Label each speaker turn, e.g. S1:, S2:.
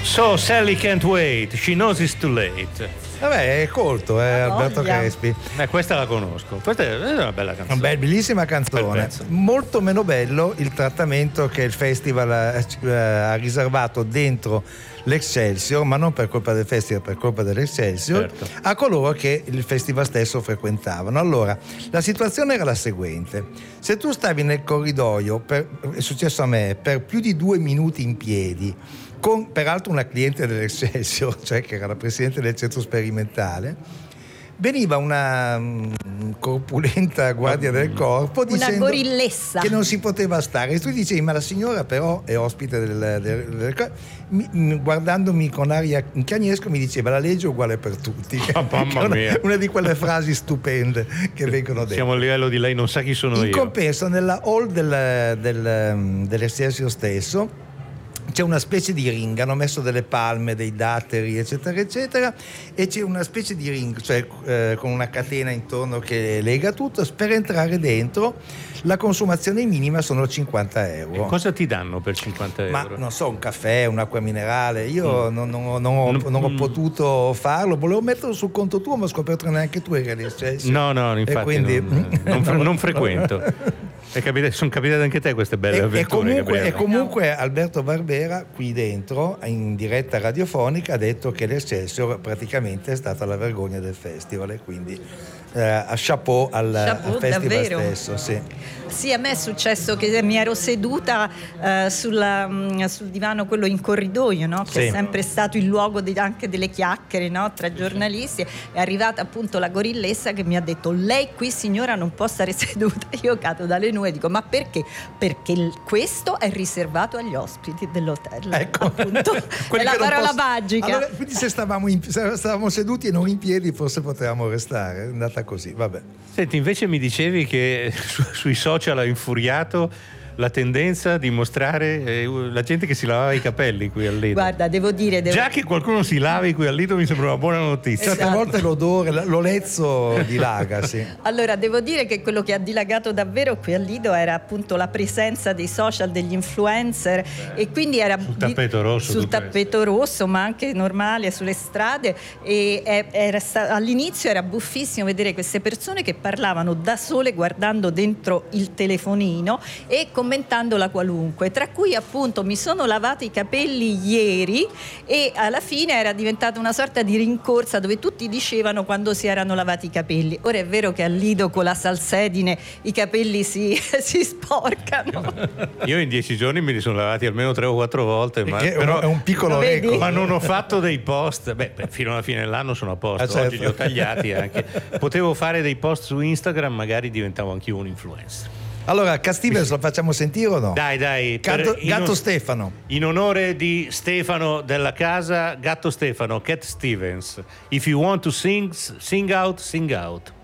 S1: So Sally can't wait, she knows it's too late.
S2: Vabbè, è colto, Alberto Crespi.
S1: Questa la conosco, questa è una bella canzone.
S2: Una bellissima canzone. Molto meno bello il trattamento che il festival ha riservato dentro l'Excelsior, ma non per colpa del festival, per colpa dell'Excelsior, certo, a coloro che il festival stesso frequentavano. Allora, la situazione era la seguente: se tu stavi nel corridoio, è successo a me, per più di 2 minuti in piedi, con peraltro una cliente dell'Excelsior, cioè che era la presidente del centro sperimentale, veniva una corpulenta guardia del corpo dicendo
S3: una gorillessa
S2: che non si poteva stare, e tu dicevi ma la signora però è ospite guardandomi con aria in cagnesco mi diceva la legge è uguale per tutti.
S1: Mamma mia.
S2: Una di quelle frasi stupende che vengono dette.
S1: Siamo a livello di lei non sa chi sono
S2: io.
S1: In
S2: compenso nella hall dell'Excelsior stesso c'è una specie di ring, hanno messo delle palme, dei datteri eccetera eccetera, e c'è una specie di ring, cioè con una catena intorno che lega tutto. Per entrare dentro la consumazione minima sono 50 euro.
S1: E cosa ti danno per 50 euro?
S2: Ma non so, un caffè, un'acqua minerale. Io non ho potuto farlo, volevo metterlo sul conto tuo, ma ho scoperto che neanche tu eri all'Excelsior.
S1: No, infatti quindi non frequento. Sono capitate anche a te queste belle avventure.
S2: E comunque Alberto Barbera qui dentro in diretta radiofonica ha detto che l'Excelsior praticamente è stata la vergogna del festival, e quindi chapeau al festival
S3: davvero.
S2: Stesso.
S3: Sì, a me è successo che mi ero seduta sul divano quello in corridoio, no? Che è sempre stato il luogo anche delle chiacchiere, no? Tra giornalisti. È arrivata appunto la gorillessa che mi ha detto: lei qui signora non può stare seduta. Io cado dalle nuvole e dico: ma perché? Perché questo è riservato agli ospiti dell'hotel.
S2: Ecco,
S3: appunto è la parola magica.
S2: Allora, quindi se stavamo seduti e non in piedi forse potevamo restare. È andata così, vabbè.
S1: Senti, invece mi dicevi che sui social ha infuriato la tendenza di mostrare la gente che si lavava i capelli qui al Lido.
S3: Guarda, devo dire
S1: già che qualcuno si lavi qui al Lido mi sembra una buona notizia.
S2: Certe volte l'odore, l'olezzo dilaga, sì.
S3: Allora, devo dire che quello che ha dilagato davvero qui al Lido era appunto la presenza dei social, degli influencer, e quindi era sul tappeto rosso, ma anche normale sulle strade, e all'inizio era buffissimo vedere queste persone che parlavano da sole guardando dentro il telefonino e commentando la qualunque, tra cui appunto mi sono lavata i capelli ieri, e alla fine era diventata una sorta di rincorsa dove tutti dicevano quando si erano lavati i capelli. Ora è vero che al Lido con la salsedine i capelli si sporcano.
S1: Io in 10 giorni me li sono lavati almeno 3 o 4 volte, però
S2: è un piccolo record.
S1: Ma non ho fatto dei post, fino alla fine dell'anno sono a posto,
S2: certo.
S1: Oggi li ho tagliati anche. Potevo fare dei post su Instagram, magari diventavo anch'io un influencer.
S2: Allora, Cat Stevens lo facciamo sentire o no?
S1: Dai.
S2: Gatto Stefano.
S1: In onore di Stefano della casa, Gatto Stefano, Cat Stevens. If you want to sing out, sing out.